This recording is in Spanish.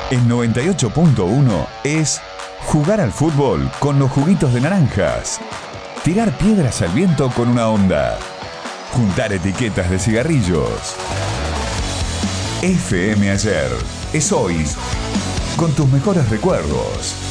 El 98.1 es jugar al fútbol con los juguitos de naranjas, tirar piedras al viento con una onda, juntar etiquetas de cigarrillos. FM Ayer es hoy, con tus mejores recuerdos.